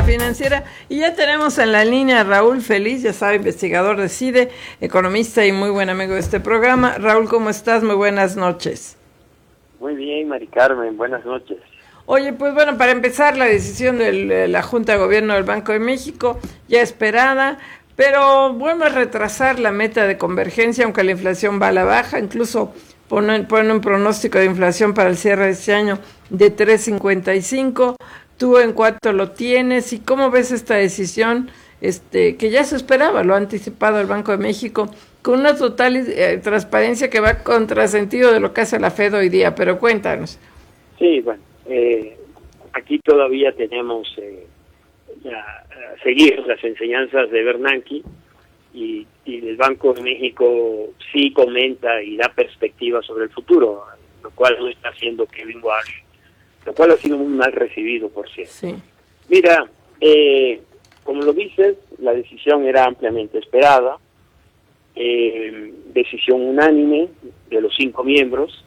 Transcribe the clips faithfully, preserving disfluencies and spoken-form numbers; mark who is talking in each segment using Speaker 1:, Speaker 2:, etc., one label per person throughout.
Speaker 1: financiera. Y ya tenemos en la línea a Raúl Feliz, ya sabe, investigador de CIDE, economista y muy buen amigo de este programa. Raúl, ¿cómo estás? Muy buenas noches.
Speaker 2: Muy bien, Mari Carmen, buenas noches.
Speaker 1: Oye, pues bueno, para empezar, la decisión de la Junta de Gobierno del Banco de México, ya esperada, pero vuelve a retrasar la meta de convergencia, aunque la inflación va a la baja, incluso pone, pone un pronóstico de inflación para el cierre de este año de tres cincuenta y cinco. ¿Tú en cuánto lo tienes y cómo ves esta decisión este que ya se esperaba, lo ha anticipado el Banco de México, con una total eh, transparencia que va contrasentido de lo que hace la Fed hoy día? Pero cuéntanos.
Speaker 2: Sí, bueno, eh, aquí todavía tenemos eh, la, seguir las enseñanzas de Bernanke y, y el Banco de México sí comenta y da perspectiva sobre el futuro, lo cual no está haciendo Kevin Warsh, lo cual ha sido muy mal recibido, por cierto.
Speaker 1: Sí.
Speaker 2: Mira, eh, como lo dices, la decisión era ampliamente esperada, eh, decisión unánime de los cinco miembros,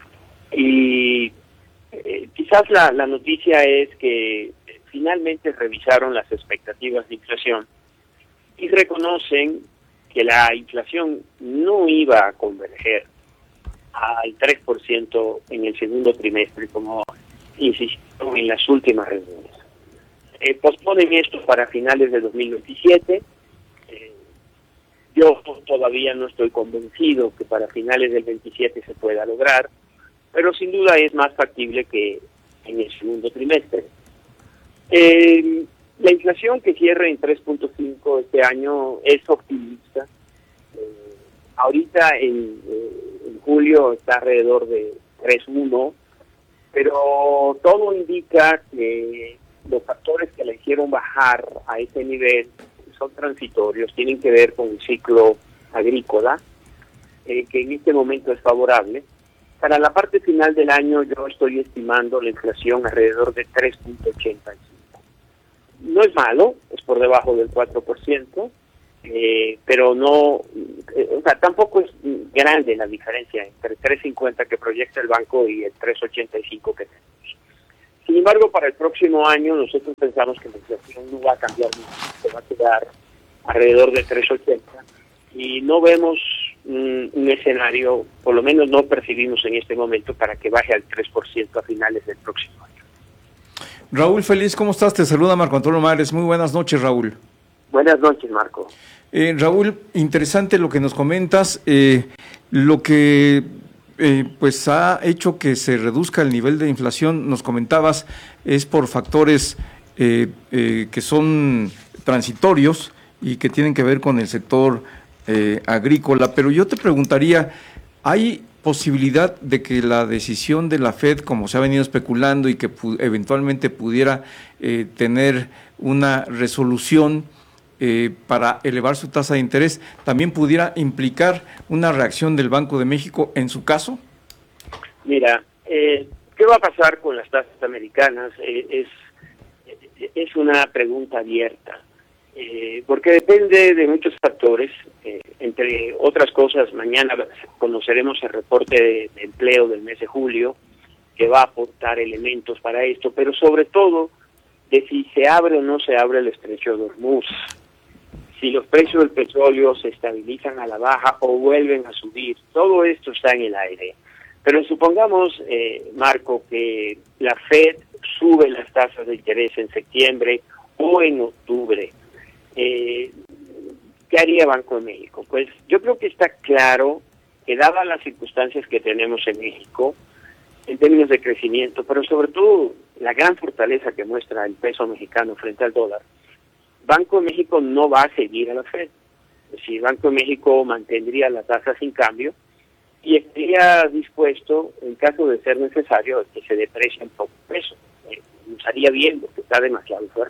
Speaker 2: y eh, quizás la, la noticia es que finalmente revisaron las expectativas de inflación y reconocen que la inflación no iba a converger al tres por ciento en el segundo trimestre, como insistieron en las últimas reuniones. Eh, posponen esto para finales de dos mil veintisiete. Eh, yo todavía no estoy convencido que para finales del veintisiete se pueda lograr, pero sin duda es más factible que en el segundo trimestre. Eh, la inflación que cierra en tres punto cinco este año es optimista. Eh, ahorita en, eh, en julio está alrededor de tres punto uno, pero todo indica que los factores que la hicieron bajar a ese nivel son transitorios, tienen que ver con el ciclo agrícola, eh, que en este momento es favorable. Para la parte final del año yo estoy estimando la inflación alrededor de tres punto ochenta y cinco. No es malo, es por debajo del cuatro por ciento, eh, pero no, eh, o sea, tampoco es grande la diferencia entre tres cincuenta que proyecta el banco y el tres ochenta y cinco que tenemos. Sin embargo, para el próximo año nosotros pensamos que la inflación no va a cambiar mucho, se va a quedar alrededor de tres ochenta y no vemos un, un escenario, por lo menos no percibimos en este momento, para que baje al tres por ciento a finales del próximo año.
Speaker 3: Raúl Feliz, ¿cómo estás? Te saluda Marco Antonio Mares. Muy buenas noches, Raúl.
Speaker 2: Buenas noches, Marco.
Speaker 3: Eh, Raúl, interesante lo que nos comentas. Eh, lo que eh, pues ha hecho que se reduzca el nivel de inflación, nos comentabas, es por factores eh, eh, que son transitorios y que tienen que ver con el sector eh, agrícola. Pero yo te preguntaría, ¿hay posibilidad de que la decisión de la Fed, como se ha venido especulando, y que pu- eventualmente pudiera eh, tener una resolución eh, para elevar su tasa de interés, también pudiera implicar una reacción del Banco de México en su caso?
Speaker 2: Mira, eh, ¿qué va a pasar con las tasas americanas? Eh, es, es una pregunta abierta. Eh, porque depende de muchos factores, eh, entre otras cosas, mañana conoceremos el reporte de, de empleo del mes de julio, que va a aportar elementos para esto, pero sobre todo de si se abre o no se abre el estrecho de Hormuz, si los precios del petróleo se estabilizan a la baja o vuelven a subir. Todo esto está en el aire. Pero supongamos, eh, Marco, que la Fed sube las tasas de interés en septiembre o en octubre. Eh, ¿Qué haría Banco de México? Pues yo creo que está claro que dadas las circunstancias que tenemos en México, en términos de crecimiento, pero sobre todo la gran fortaleza que muestra el peso mexicano frente al dólar, Banco de México no va a seguir a la Fed. Es decir, Banco de México mantendría la tasa sin cambio y estaría dispuesto, en caso de ser necesario, que se deprecie un poco el peso. Eh, estaría bien porque está demasiado fuerte.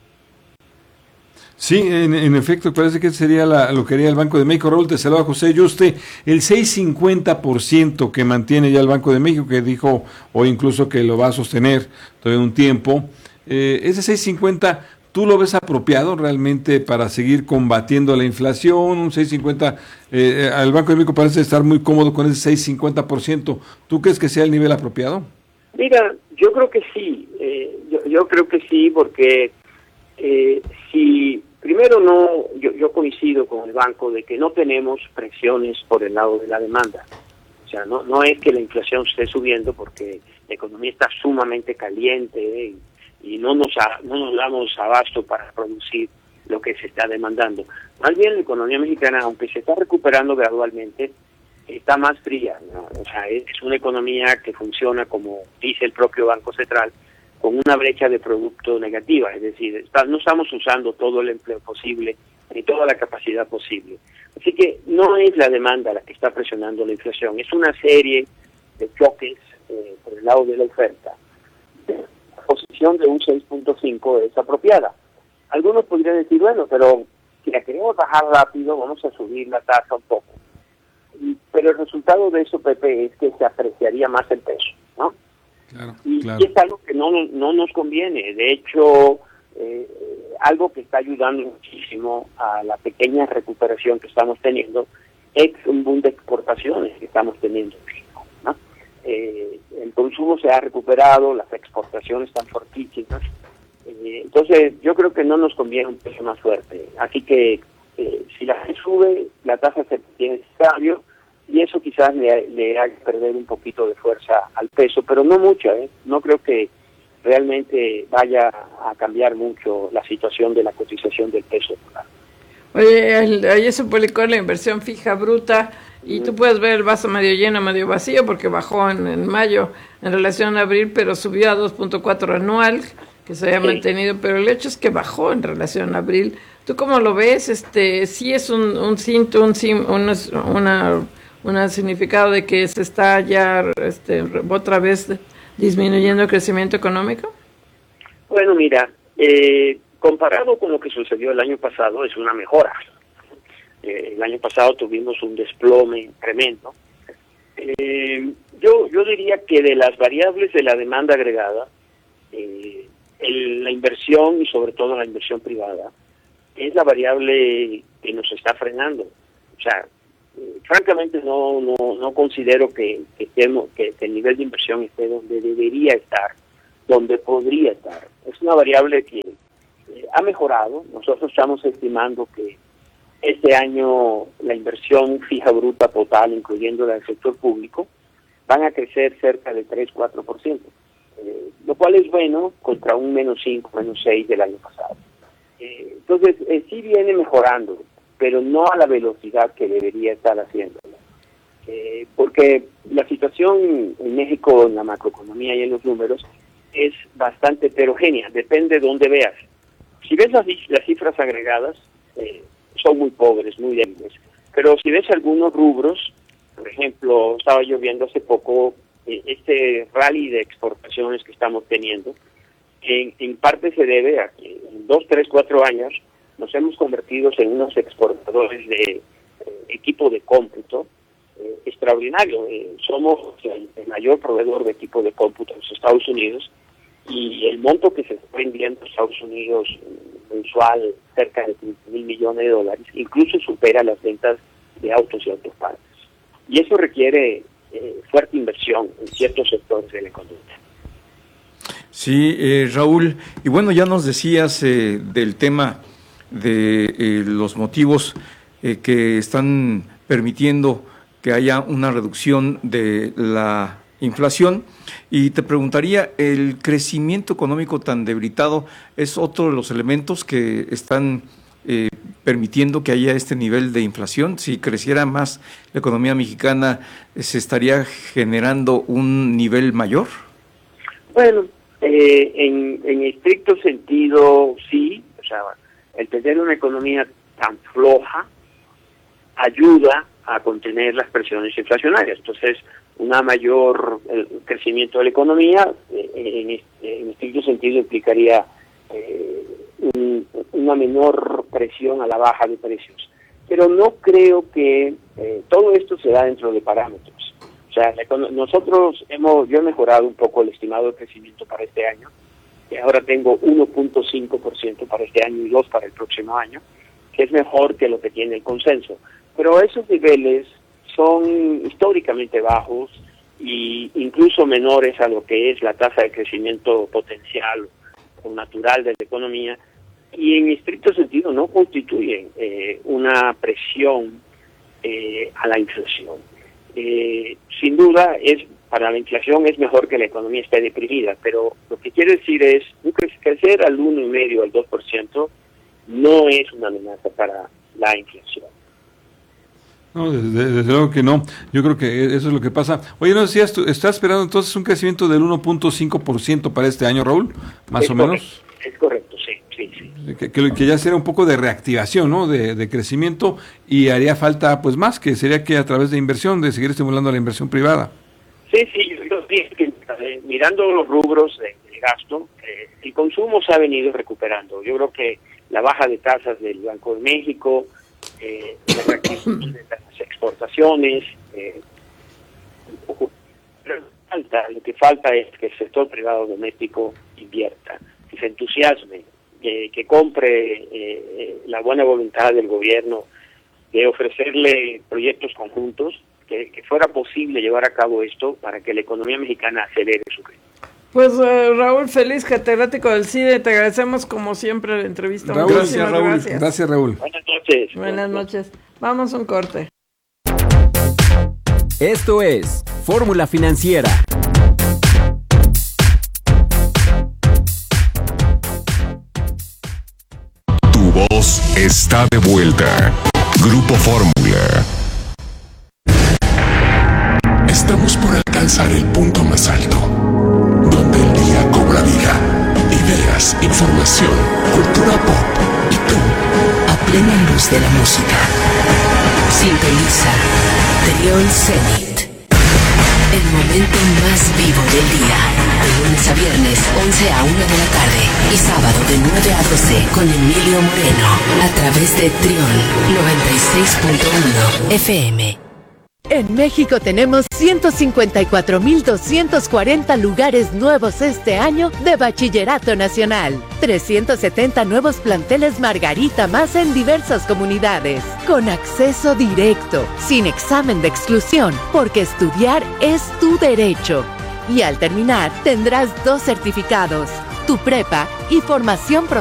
Speaker 4: Sí, en, en efecto, parece que sería la, lo que haría el Banco de México. Raúl, te saluda José Yuste. El seis cincuenta por ciento que mantiene ya el Banco de México, que dijo hoy incluso que lo va a sostener todavía un tiempo, eh, ese seis cincuenta, ¿tú lo ves apropiado realmente para seguir combatiendo la inflación? Un seis cincuenta, eh, al Banco de México parece estar muy cómodo con ese seis cincuenta por ciento. ¿Tú crees que sea el nivel apropiado?
Speaker 2: Mira, yo creo que sí, eh, yo, yo creo que sí, porque Eh, si primero no, yo, yo coincido con el banco de que no tenemos presiones por el lado de la demanda. O sea, no, no es que la inflación esté subiendo porque la economía está sumamente caliente y, y no nos a, no nos damos abasto para producir lo que se está demandando. Más bien la economía mexicana, aunque se está recuperando gradualmente, está más fría, ¿no? O sea, es, es una economía que funciona, como dice el propio Banco Central, con una brecha de producto negativa, es decir, está, no estamos usando todo el empleo posible ni toda la capacidad posible. Así que no es la demanda la que está presionando la inflación, es una serie de choques eh, por el lado de la oferta. La posición de un seis punto cinco es apropiada. Algunos podrían decir, bueno, pero si la queremos bajar rápido, vamos a subir la tasa un poco. Y, pero el resultado de eso, Pepe, es que se apreciaría más el peso, ¿no?
Speaker 4: Claro,
Speaker 2: y,
Speaker 4: claro.
Speaker 2: y es algo que no, no nos conviene. De hecho, eh, algo que está ayudando muchísimo a la pequeña recuperación que estamos teniendo es un boom de exportaciones que estamos teniendo en México, ¿no? Eh, el consumo se ha recuperado, las exportaciones están fortísimas. Eh, entonces, yo creo que no nos conviene un peso más fuerte. Así que, eh, si la Fed sube, la tasa se tiene cambio, y eso quizás le, le haga perder un poquito de fuerza al peso, pero no mucha, ¿eh? No creo que realmente vaya a cambiar mucho la situación de la cotización del peso.
Speaker 1: Oye, el, ayer se publicó la inversión fija bruta y tú puedes ver el vaso medio lleno, medio vacío, porque bajó en, en mayo en relación a abril, pero subió a dos punto cuatro anual, que se había sí. mantenido, pero el hecho es que bajó en relación a abril. ¿Tú cómo lo ves? Este, sí es un un cinto, un, un una un significado de que se está ya este, otra vez disminuyendo el crecimiento económico.
Speaker 2: Bueno, mira, eh, comparado con lo que sucedió el año pasado, es una mejora. Eh, el año pasado tuvimos un desplome tremendo. Eh, yo yo diría que de las variables de la demanda agregada, eh, el, la inversión y sobre todo la inversión privada es la variable que nos está frenando. O sea, eh, francamente no no no considero que que, estemos, que que el nivel de inversión esté donde debería estar, donde podría estar. Es una variable que eh, ha mejorado. Nosotros estamos estimando que este año la inversión fija bruta total, incluyendo la del sector público, van a crecer cerca de tres a cuatro por ciento, eh, lo cual es bueno contra un menos cinco, menos seis del año pasado. Eh, entonces, eh, sí viene mejorando, pero no a la velocidad que debería estar haciendo. Eh, porque la situación en México, en la macroeconomía y en los números, es bastante heterogénea, depende de dónde veas. Si ves las, las cifras agregadas, eh, son muy pobres, muy débiles. Pero si ves algunos rubros, por ejemplo, estaba yo viendo hace poco eh, este rally de exportaciones que estamos teniendo, en, en parte se debe a que en dos, tres, cuatro años nos hemos convertido en unos exportadores de eh, equipo de cómputo eh, extraordinario. Eh, somos el, el mayor proveedor de equipo de cómputo en los Estados Unidos, y el monto que se está vendiendo en Estados Unidos mensual, cerca de quince mil millones de dólares, incluso supera las ventas de autos y autopartes. Y eso requiere eh, fuerte inversión en ciertos sectores de la economía.
Speaker 3: Sí, eh, Raúl, y bueno, ya nos decías eh, del tema de eh, los motivos eh, que están permitiendo que haya una reducción de la inflación, y te preguntaría, ¿el crecimiento económico tan debilitado es otro de los elementos que están eh, permitiendo que haya este nivel de inflación? Si creciera más la economía mexicana, ¿se estaría generando un nivel mayor?
Speaker 2: Bueno, eh, en, en estricto sentido, sí. O sea, el tener una economía tan floja ayuda a contener las presiones inflacionarias. Entonces, una mayor eh, crecimiento de la economía, eh, en, en estricto sentido, implicaría eh, un, una menor presión a la baja de precios. Pero no creo que eh, todo esto se da dentro de parámetros. O sea, la, nosotros hemos, yo he mejorado un poco el estimado de crecimiento para este año, que ahora tengo uno punto cinco por ciento para este año y dos para el próximo año, que es mejor que lo que tiene el consenso. Pero esos niveles son históricamente bajos e incluso menores a lo que es la tasa de crecimiento potencial o natural de la economía y en estricto sentido no constituyen eh, una presión eh, a la inflación. Eh, sin duda, es para la inflación es mejor que la economía esté deprimida, pero lo que quiere decir es que crecer al uno y medio, al dos por ciento, no es una amenaza para la inflación.
Speaker 4: No, desde, desde luego que no. Yo creo que eso es lo que pasa. Oye, no decías, tú estás esperando entonces un crecimiento del uno punto cinco por ciento para este año, Raúl, más
Speaker 2: es
Speaker 4: o
Speaker 2: correcto,
Speaker 4: menos.
Speaker 2: Es correcto, sí, sí, sí.
Speaker 4: Que, que, que ya sería un poco de reactivación, ¿no? De, de crecimiento, y haría falta, pues, más, que sería que a través de inversión, de seguir estimulando la inversión privada.
Speaker 2: Sí, sí, yo dije que eh, mirando los rubros de, de gasto, eh, el consumo se ha venido recuperando. Yo creo que la baja de tasas del Banco de México, eh, la reactivación de las exportaciones, eh, falta, lo que falta es que el sector privado doméstico invierta, que se entusiasme, que, que compre eh, eh, la buena voluntad del gobierno de ofrecerle proyectos conjuntos, que, que fuera posible llevar a cabo esto para que la economía mexicana acelere su ritmo.
Speaker 1: Pues eh, Raúl Feliz, catedrático del C I D E, te agradecemos como siempre la entrevista.
Speaker 4: Raúl,
Speaker 1: Muchísimas
Speaker 4: gracias, Raúl.
Speaker 1: Gracias.
Speaker 4: Gracias, Raúl.
Speaker 2: Buenas noches.
Speaker 1: Buenas noches. Vamos a un corte.
Speaker 5: Esto es Fórmula Financiera.
Speaker 6: Tu voz está de vuelta. Grupo Fórmula. Estamos por alcanzar el punto más alto, donde el día cobra vida. Ideas, información, cultura pop y tú, a plena luz de la música.
Speaker 7: Sintoniza Trión Zenit. El momento más vivo del día. De lunes a viernes, once a una de la tarde. Y sábado de nueve a doce con Emilio Moreno. A través de Trión noventa y seis punto uno F M.
Speaker 8: En México tenemos ciento cincuenta y cuatro mil doscientos cuarenta lugares nuevos este año de Bachillerato Nacional. trescientos setenta nuevos planteles Margarita más en diversas comunidades. Con acceso directo, sin examen de exclusión, porque estudiar es tu derecho. Y al terminar, tendrás dos certificados, tu prepa y formación profesional.